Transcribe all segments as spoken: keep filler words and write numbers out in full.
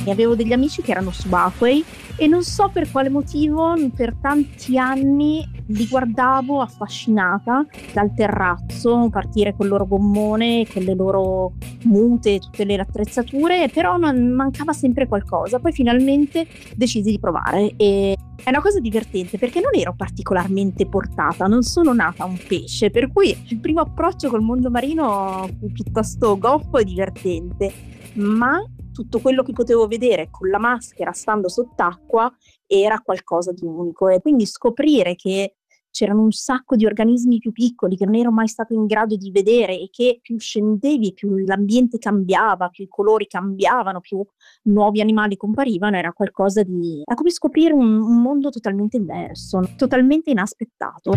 Avevo degli amici che erano subacquei e non so per quale motivo per tanti anni li guardavo affascinata dal terrazzo partire col loro gommone, con le loro mute, tutte le attrezzature, però non mancava sempre qualcosa. Poi finalmente decisi di provare e è una cosa divertente perché non ero particolarmente portata, non sono nata un pesce, per cui il primo approccio col mondo marino fu piuttosto goffo e divertente, ma tutto quello che potevo vedere con la maschera stando sott'acqua era qualcosa di unico, e quindi scoprire che c'erano un sacco di organismi più piccoli che non ero mai stata in grado di vedere e che più scendevi più l'ambiente cambiava, più i colori cambiavano, più nuovi animali comparivano, era qualcosa di... era come scoprire un, un mondo totalmente diverso, totalmente inaspettato.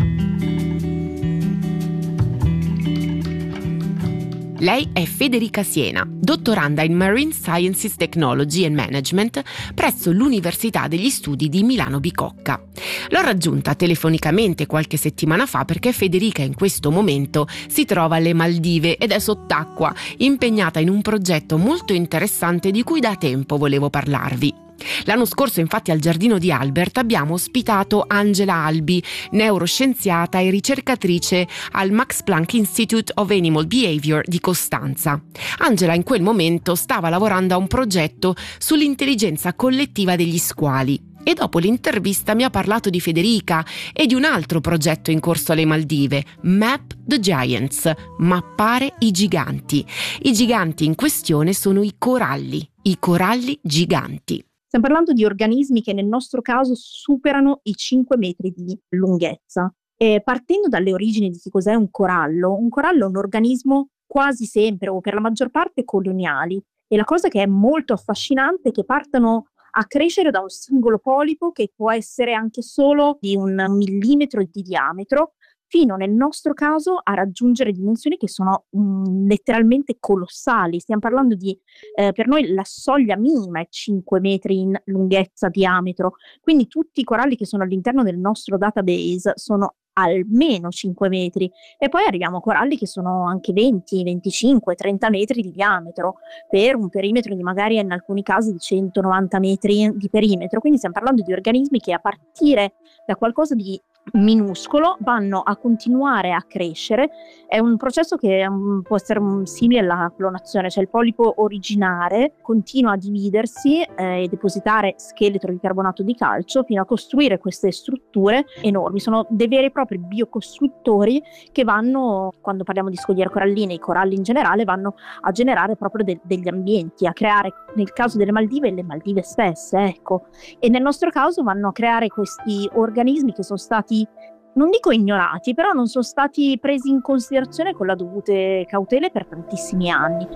Lei è Federica Siena, dottoranda in Marine Sciences Technology and Management presso l'Università degli Studi di Milano Bicocca. L'ho raggiunta telefonicamente qualche settimana fa perché Federica in questo momento si trova alle Maldive ed è sott'acqua, impegnata in un progetto molto interessante di cui da tempo volevo parlarvi. L'anno scorso infatti al Giardino di Albert abbiamo ospitato Angela Albi, neuroscienziata e ricercatrice al Max Planck Institute of Animal Behavior di Costanza. Angela in quel momento stava lavorando a un progetto sull'intelligenza collettiva degli squali e dopo l'intervista mi ha parlato di Federica e di un altro progetto in corso alle Maldive, Map the Giants, mappare i giganti. I giganti in questione sono i coralli, i coralli giganti. Stiamo parlando di organismi che nel nostro caso superano i cinque metri di lunghezza. E partendo dalle origini di che cos'è un corallo, un corallo è un organismo quasi sempre o per la maggior parte coloniali, e la cosa che è molto affascinante è che partano a crescere da un singolo polipo che può essere anche solo di un millimetro di diametro, fino nel nostro caso a raggiungere dimensioni che sono mh, letteralmente colossali. Stiamo parlando di, eh, per noi la soglia minima è cinque metri in lunghezza, diametro, quindi tutti i coralli che sono all'interno del nostro database sono almeno cinque metri, e poi arriviamo a coralli che sono anche venti, venticinque, trenta metri di diametro per un perimetro di magari in alcuni casi di centonovanta metri di perimetro, quindi stiamo parlando di organismi che a partire da qualcosa di minuscolo vanno a continuare a crescere. È un processo che um, può essere um, simile alla clonazione, cioè il polipo originare continua a dividersi eh, e depositare scheletro di carbonato di calcio fino a costruire queste strutture enormi. Sono dei veri e propri biocostruttori che vanno, quando parliamo di scogliere coralline, i coralli in generale, vanno a generare proprio de- degli ambienti, a creare, nel caso delle Maldive, le Maldive stesse, ecco, e nel nostro caso vanno a creare questi organismi che sono stati, non dico ignorati, però non sono stati presi in considerazione con le dovute cautele per tantissimi anni.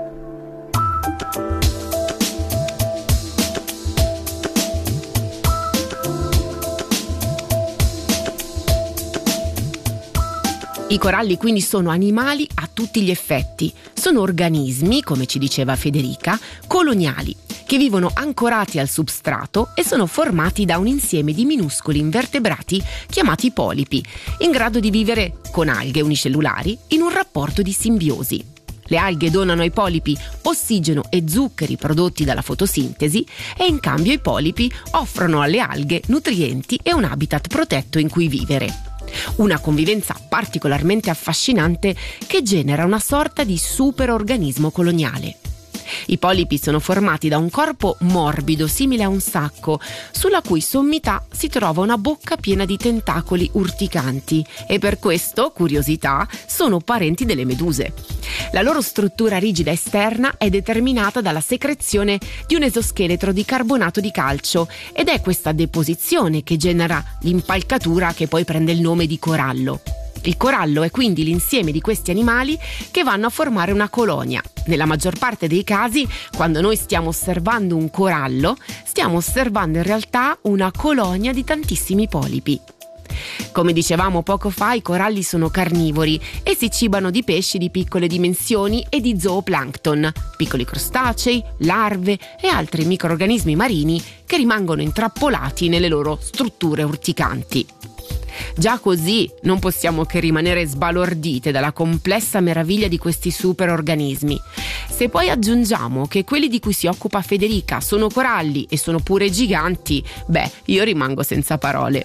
I coralli quindi sono animali a tutti gli effetti, sono organismi, come ci diceva Federica, coloniali, che vivono ancorati al substrato e sono formati da un insieme di minuscoli invertebrati chiamati polipi, in grado di vivere con alghe unicellulari in un rapporto di simbiosi. Le alghe donano ai polipi ossigeno e zuccheri prodotti dalla fotosintesi e in cambio i polipi offrono alle alghe nutrienti e un habitat protetto in cui vivere. Una convivenza particolarmente affascinante che genera una sorta di superorganismo coloniale. I polipi sono formati da un corpo morbido simile a un sacco, sulla cui sommità si trova una bocca piena di tentacoli urticanti e per questo, curiosità, sono parenti delle meduse. La loro struttura rigida esterna è determinata dalla secrezione di un esoscheletro di carbonato di calcio ed è questa deposizione che genera l'impalcatura che poi prende il nome di corallo. Il corallo è quindi l'insieme di questi animali che vanno a formare una colonia. Nella maggior parte dei casi, quando noi stiamo osservando un corallo, stiamo osservando in realtà una colonia di tantissimi polipi. Come dicevamo poco fa, i coralli sono carnivori e si cibano di pesci di piccole dimensioni e di zooplancton, piccoli crostacei, larve e altri microrganismi marini che rimangono intrappolati nelle loro strutture urticanti. Già così non possiamo che rimanere sbalordite dalla complessa meraviglia di questi superorganismi. Se poi aggiungiamo che quelli di cui si occupa Federica sono coralli e sono pure giganti, beh, io rimango senza parole.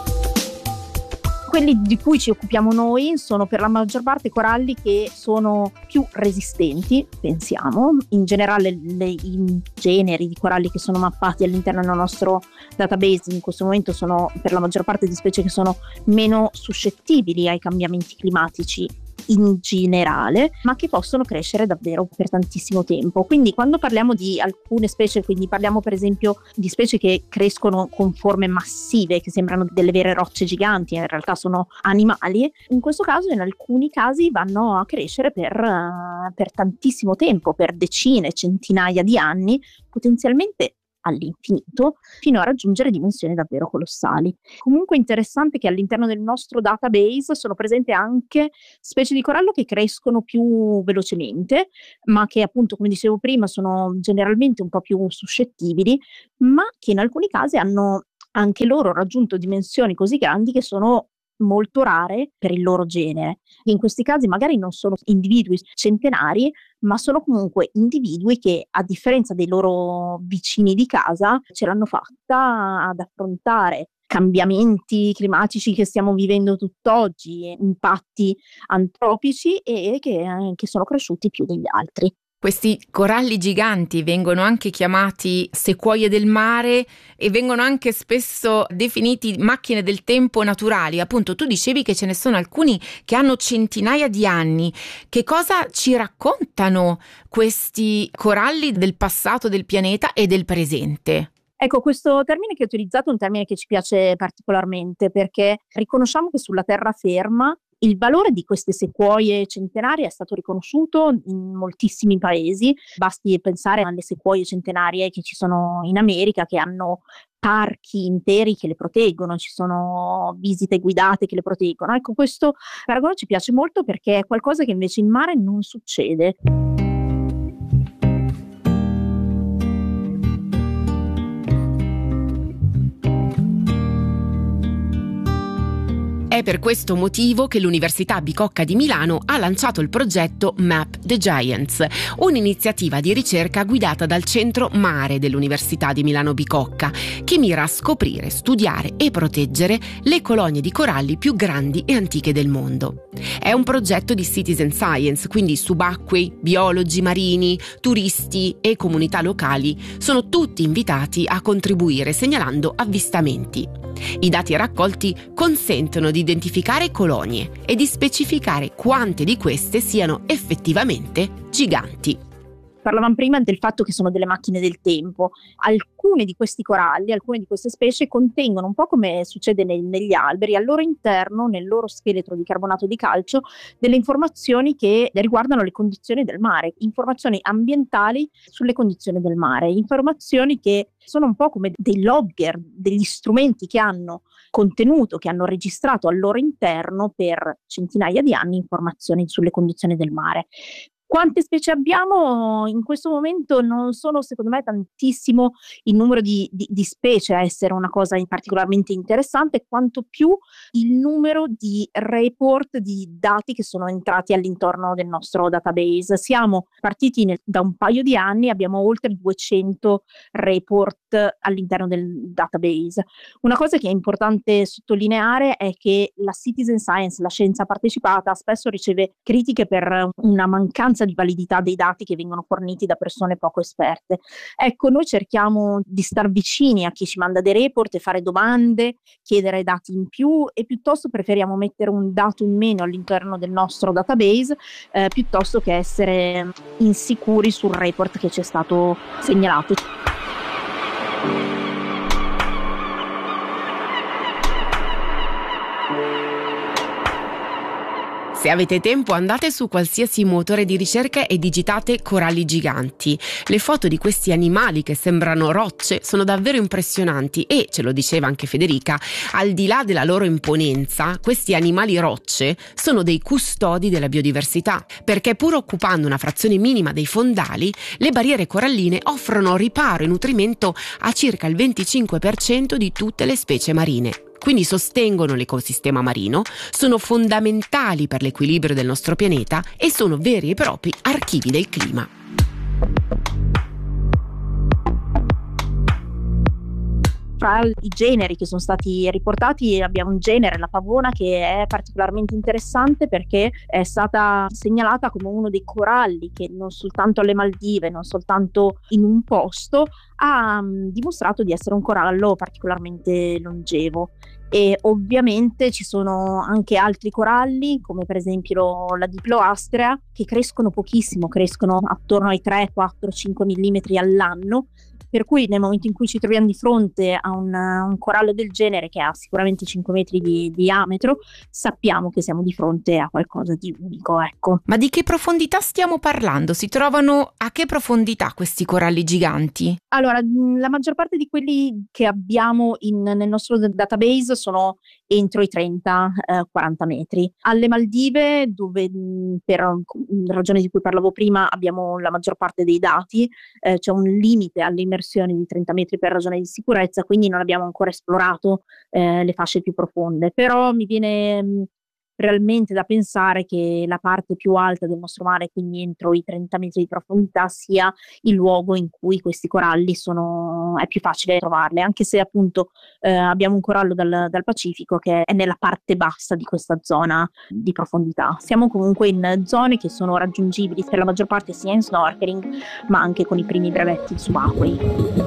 Quelli di cui ci occupiamo noi sono per la maggior parte coralli che sono più resistenti, pensiamo. In generale le, i generi di coralli che sono mappati all'interno del nostro database in questo momento sono per la maggior parte di specie che sono meno suscettibili ai cambiamenti climatici in generale, ma che possono crescere davvero per tantissimo tempo. Quindi quando parliamo di alcune specie, quindi parliamo per esempio di specie che crescono con forme massive, che sembrano delle vere rocce giganti, in realtà sono animali, in questo caso in alcuni casi vanno a crescere per, uh, per tantissimo tempo, per decine, centinaia di anni, potenzialmente all'infinito, fino a raggiungere dimensioni davvero colossali. Comunque è interessante che all'interno del nostro database sono presenti anche specie di corallo che crescono più velocemente, ma che appunto, come dicevo prima, sono generalmente un po' più suscettibili, ma che in alcuni casi hanno anche loro raggiunto dimensioni così grandi che sono molto rare per il loro genere. In questi casi magari non sono individui centenari, ma sono comunque individui che, a differenza dei loro vicini di casa, ce l'hanno fatta ad affrontare cambiamenti climatici che stiamo vivendo tutt'oggi, impatti antropici, e che, che sono cresciuti più degli altri. Questi coralli giganti vengono anche chiamati sequoie del mare e vengono anche spesso definiti macchine del tempo naturali. Appunto, tu dicevi che ce ne sono alcuni che hanno centinaia di anni. Che cosa ci raccontano questi coralli del passato del pianeta e del presente? Ecco, questo termine che ho utilizzato è un termine che ci piace particolarmente, perché riconosciamo che sulla terraferma il valore di queste sequoie centenarie è stato riconosciuto in moltissimi paesi. Basti pensare alle sequoie centenarie che ci sono in America, che hanno parchi interi che le proteggono, ci sono visite guidate che le proteggono. Ecco, questo paragone ci piace molto perché è qualcosa che invece in mare non succede. È per questo motivo che l'Università Bicocca di Milano ha lanciato il progetto Map the Giants, un'iniziativa di ricerca guidata dal Centro Mare dell'Università di Milano Bicocca, che mira a scoprire, studiare e proteggere le colonie di coralli più grandi e antiche del mondo. È un progetto di citizen science, quindi subacquei, biologi marini, turisti e comunità locali sono tutti invitati a contribuire segnalando avvistamenti. I dati raccolti consentono di identificare colonie e di specificare quante di queste siano effettivamente giganti. Parlavamo prima del fatto che sono delle macchine del tempo. Alcuni di questi coralli, alcune di queste specie contengono, un po' come succede nel, negli alberi, al loro interno, nel loro scheletro di carbonato di calcio, delle informazioni che riguardano le condizioni del mare, informazioni ambientali sulle condizioni del mare, informazioni che sono un po' come dei logger, degli strumenti che hanno contenuto, che hanno registrato al loro interno per centinaia di anni informazioni sulle condizioni del mare. Quante specie abbiamo? In questo momento non sono, secondo me, tantissimo il numero di, di, di specie a essere una cosa particolarmente interessante, quanto più il numero di report, di dati che sono entrati all'interno del nostro database. Siamo partiti nel, da un paio di anni, abbiamo oltre duecento report all'interno del database. Una cosa che è importante sottolineare è che la citizen science, la scienza partecipata, spesso riceve critiche per una mancanza di validità dei dati che vengono forniti da persone poco esperte. Ecco, noi cerchiamo di star vicini a chi ci manda dei report e fare domande, chiedere dati in più, e piuttosto preferiamo mettere un dato in meno all'interno del nostro database eh, piuttosto che essere insicuri sul report che ci è stato segnalato. Se avete tempo, andate su qualsiasi motore di ricerca e digitate coralli giganti. Le foto di questi animali che sembrano rocce sono davvero impressionanti e, ce lo diceva anche Federica, al di là della loro imponenza, questi animali rocce sono dei custodi della biodiversità, perché pur occupando una frazione minima dei fondali, le barriere coralline offrono riparo e nutrimento a circa il venticinque per cento di tutte le specie marine. quindi sostengono l'ecosistema marino, sono fondamentali per l'equilibrio del nostro pianeta e sono veri e propri archivi del clima. Tra i generi che sono stati riportati abbiamo un genere, la pavona, che è particolarmente interessante perché è stata segnalata come uno dei coralli che non soltanto alle Maldive, non soltanto in un posto, ha um, dimostrato di essere un corallo particolarmente longevo. E ovviamente ci sono anche altri coralli, come per esempio la Diploastrea, che crescono pochissimo, crescono attorno ai tre, quattro, cinque millimetri all'anno. Per cui nel momento in cui ci troviamo di fronte a un, un corallo del genere che ha sicuramente cinque metri di, di diametro, sappiamo che siamo di fronte a qualcosa di unico, ecco. Ma di che profondità stiamo parlando? Si trovano a che profondità questi coralli giganti? Allora, la maggior parte di quelli che abbiamo in, nel nostro database sono entro i trenta quaranta metri. Alle Maldive, dove per ragioni di cui parlavo prima abbiamo la maggior parte dei dati, eh, c'è un limite all'immersione di trenta metri per ragione di sicurezza, quindi non abbiamo ancora esplorato eh, le fasce più profonde, però mi viene mh, realmente da pensare che la parte più alta del nostro mare, quindi entro i trenta metri di profondità, sia il luogo in cui questi coralli sono, è più facile trovarli, anche se appunto eh, abbiamo un corallo dal, dal Pacifico che è nella parte bassa di questa zona di profondità. Siamo comunque in zone che sono raggiungibili per la maggior parte sia in snorkeling ma anche con i primi brevetti subacquei.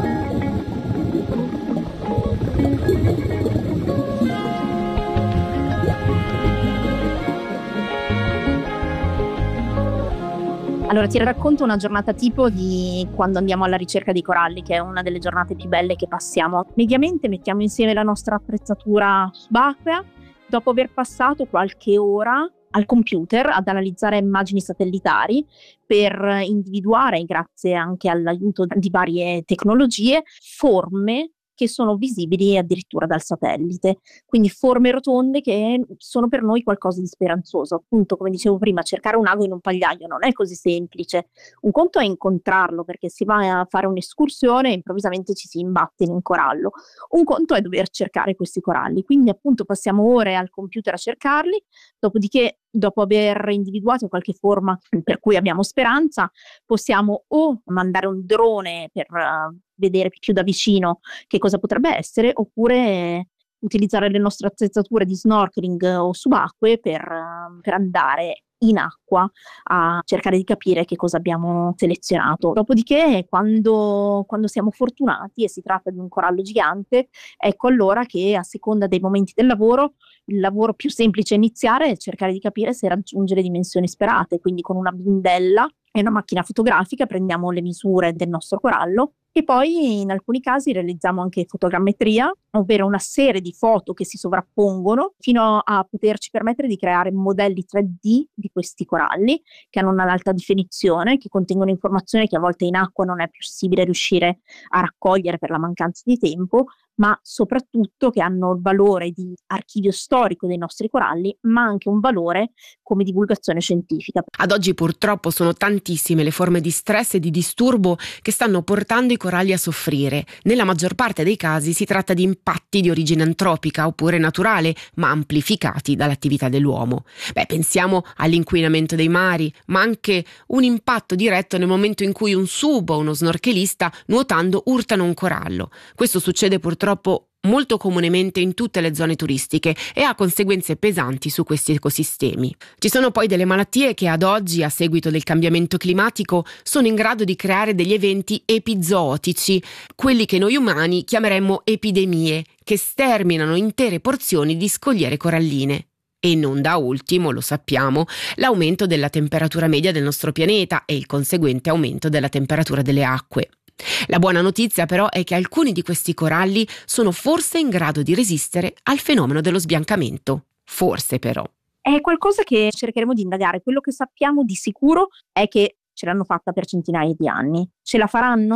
Allora ti racconto una giornata tipo di quando andiamo alla ricerca dei coralli, che è una delle giornate più belle che passiamo. Mediamente mettiamo insieme la nostra attrezzatura subacquea, dopo aver passato qualche ora al computer ad analizzare immagini satellitari per individuare, grazie anche all'aiuto di varie tecnologie, forme che sono visibili addirittura dal satellite, quindi forme rotonde che sono per noi qualcosa di speranzoso. Appunto, come dicevo prima, cercare un ago in un pagliaio non è così semplice. Un conto è incontrarlo, perché si va a fare un'escursione e improvvisamente ci si imbatte in un corallo. Un conto è dover cercare questi coralli, quindi appunto passiamo ore al computer a cercarli, dopodiché, dopo aver individuato qualche forma per cui abbiamo speranza, possiamo o mandare un drone per uh, vedere più da vicino che cosa potrebbe essere, oppure utilizzare le nostre attrezzature di snorkeling o subacquee per, uh, per andare in acqua a cercare di capire che cosa abbiamo selezionato. Dopodiché, quando, quando siamo fortunati e si tratta di un corallo gigante, ecco allora che, a seconda dei momenti del lavoro, il lavoro più semplice a iniziare è cercare di capire se raggiunge le dimensioni sperate, quindi con una bindella e una macchina fotografica prendiamo le misure del nostro corallo e poi in alcuni casi realizziamo anche fotogrammetria, ovvero una serie di foto che si sovrappongono fino a poterci permettere di creare modelli tre D di questi coralli che hanno un'alta definizione, che contengono informazioni che a volte in acqua non è possibile riuscire a raccogliere per la mancanza di tempo, ma soprattutto che hanno il valore di archivio storico dei nostri coralli, ma anche un valore come divulgazione scientifica. Ad oggi purtroppo sono tantissime le forme di stress e di disturbo che stanno portando i coralli a soffrire. Nella maggior parte dei casi si tratta di impatti di origine antropica oppure naturale, ma amplificati dall'attività dell'uomo. Beh, pensiamo all'inquinamento dei mari, ma anche un impatto diretto nel momento in cui un sub o uno snorkelista nuotando urtano un corallo. Questo succede purtroppo Purtroppo molto comunemente in tutte le zone turistiche e ha conseguenze pesanti su questi ecosistemi. Ci sono poi delle malattie che ad oggi, a seguito del cambiamento climatico, sono in grado di creare degli eventi epizootici, quelli che noi umani chiameremmo epidemie, che sterminano intere porzioni di scogliere coralline. E non da ultimo, lo sappiamo, l'aumento della temperatura media del nostro pianeta e il conseguente aumento della temperatura delle acque. La buona notizia però è che alcuni di questi coralli sono forse in grado di resistere al fenomeno dello sbiancamento. Forse però. È qualcosa che cercheremo di indagare. Quello che sappiamo di sicuro è che ce l'hanno fatta per centinaia di anni. Ce la faranno?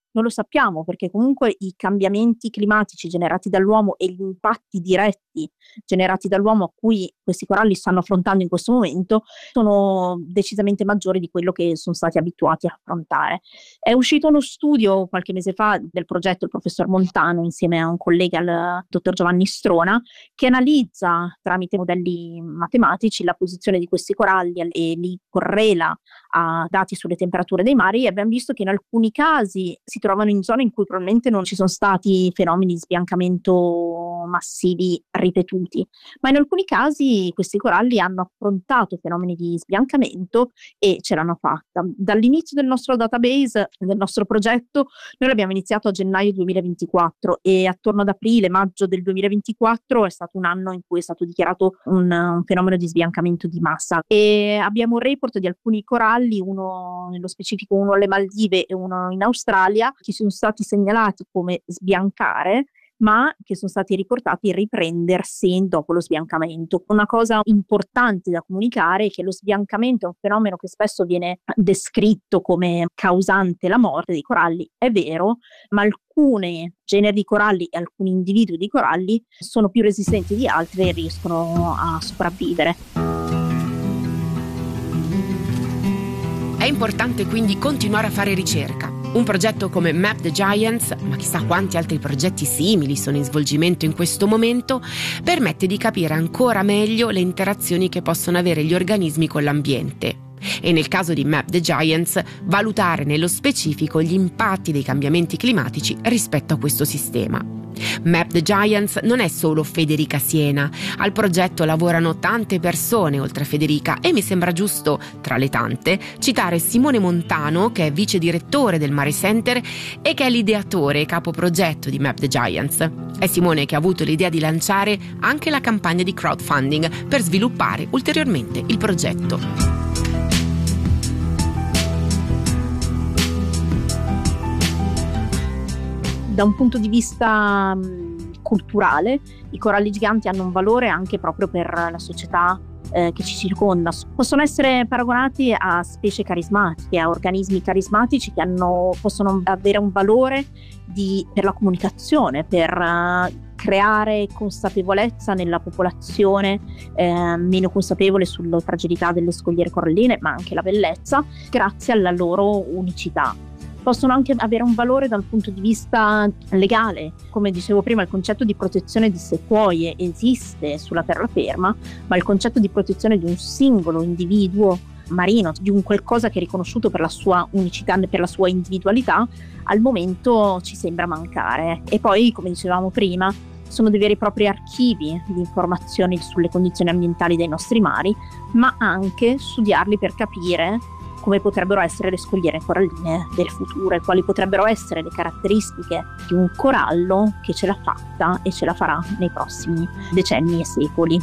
Non lo sappiamo, perché comunque i cambiamenti climatici generati dall'uomo e gli impatti diretti generati dall'uomo a cui questi coralli stanno affrontando in questo momento sono decisamente maggiori di quello che sono stati abituati a affrontare. È uscito uno studio qualche mese fa del progetto il professor Montano insieme a un collega, il dottor Giovanni Strona, che analizza tramite modelli matematici la posizione di questi coralli e li correla a dati sulle temperature dei mari, e abbiamo visto che in alcuni casi si trovano in zone in cui probabilmente non ci sono stati fenomeni di sbiancamento massivi ripetuti, ma in alcuni casi questi coralli hanno affrontato fenomeni di sbiancamento e ce l'hanno fatta. Dall'inizio del nostro database, del nostro progetto, noi l'abbiamo iniziato a gennaio duemilaventiquattro e attorno ad aprile-maggio del duemilaventiquattro è stato un anno in cui è stato dichiarato un, un fenomeno di sbiancamento di massa, e abbiamo un report di alcuni coralli, uno nello specifico uno alle Maldive e uno in Australia, che sono stati segnalati come sbiancare, ma che sono stati riportati riprendersi dopo lo sbiancamento. Una cosa importante da comunicare è che lo sbiancamento è un fenomeno che spesso viene descritto come causante la morte dei coralli, è vero, ma alcuni generi di coralli e alcuni individui di coralli sono più resistenti di altri e riescono a sopravvivere. È importante quindi continuare a fare ricerca. Un progetto come Map the Giants, ma chissà quanti altri progetti simili sono in svolgimento in questo momento, permette di capire ancora meglio le interazioni che possono avere gli organismi con l'ambiente. E nel caso di Map the Giants, valutare nello specifico gli impatti dei cambiamenti climatici rispetto a questo sistema. Map the Giants non è solo Federica Siena, al progetto lavorano tante persone oltre a Federica, e mi sembra giusto, tra le tante, citare Simone Montano, che è vice direttore del Mare Center e che è l'ideatore e capoprogetto di Map the Giants. È Simone che ha avuto l'idea di lanciare anche la campagna di crowdfunding per sviluppare ulteriormente il progetto. Da un punto di vista mh, culturale, i coralli giganti hanno un valore anche proprio per la società eh, che ci circonda. Possono essere paragonati a specie carismatiche, a organismi carismatici che hanno, possono avere un valore di, per la comunicazione, per uh, creare consapevolezza nella popolazione eh, meno consapevole sulla fragilità delle scogliere coralline, ma anche la bellezza, grazie alla loro unicità. Possono anche avere un valore dal punto di vista legale. Come dicevo prima, il concetto di protezione di sequoie esiste sulla terraferma, ma il concetto di protezione di un singolo individuo marino, di un qualcosa che è riconosciuto per la sua unicità e per la sua individualità, al momento ci sembra mancare. E poi, come dicevamo prima, sono dei veri e propri archivi di informazioni sulle condizioni ambientali dei nostri mari, ma anche studiarli per capire come potrebbero essere le scogliere coralline del futuro e quali potrebbero essere le caratteristiche di un corallo che ce l'ha fatta e ce la farà nei prossimi decenni e secoli.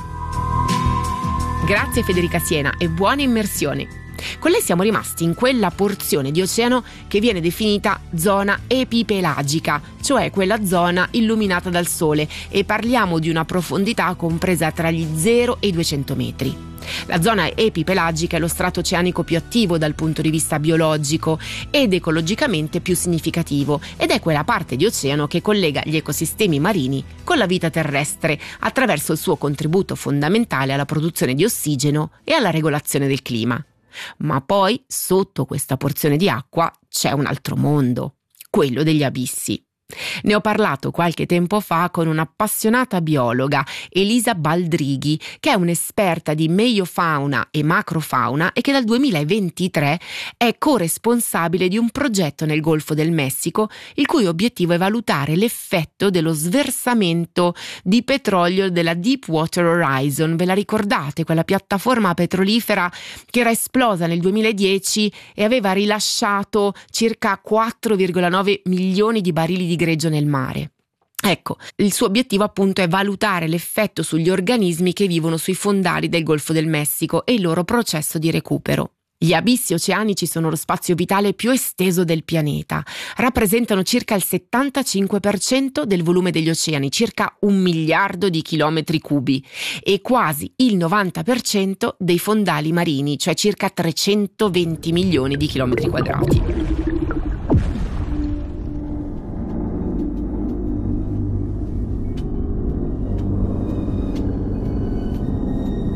Grazie Federica Siena e buone immersioni. Con lei siamo rimasti in quella porzione di oceano che viene definita zona epipelagica, cioè quella zona illuminata dal sole, e parliamo di una profondità compresa tra gli zero e i duecento metri. La zona epipelagica è lo strato oceanico più attivo dal punto di vista biologico ed ecologicamente più significativo, ed è quella parte di oceano che collega gli ecosistemi marini con la vita terrestre attraverso il suo contributo fondamentale alla produzione di ossigeno e alla regolazione del clima. Ma poi, sotto questa porzione di acqua, c'è un altro mondo, quello degli abissi. Ne ho parlato qualche tempo fa con un'appassionata biologa, Elisa Baldrighi, che è un'esperta di meiofauna e macrofauna e che dal duemilaventitré è corresponsabile di un progetto nel Golfo del Messico, il cui obiettivo è valutare l'effetto dello sversamento di petrolio della Deepwater Horizon. Ve la ricordate? Quella piattaforma petrolifera che era esplosa nel duemiladieci e aveva rilasciato circa quattro virgola nove milioni di barili di greggio nel mare. Ecco, il suo obiettivo appunto è valutare l'effetto sugli organismi che vivono sui fondali del Golfo del Messico e il loro processo di recupero. Gli abissi oceanici sono lo spazio vitale più esteso del pianeta. Rappresentano circa il settantacinque per cento del volume degli oceani, circa un miliardo di chilometri cubi, e quasi il novanta per cento dei fondali marini, cioè circa trecentoventi milioni di chilometri quadrati.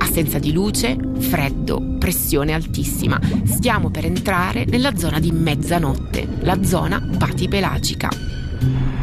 Assenza di luce, freddo, pressione altissima. Stiamo per entrare nella zona di mezzanotte, la zona batipelagica.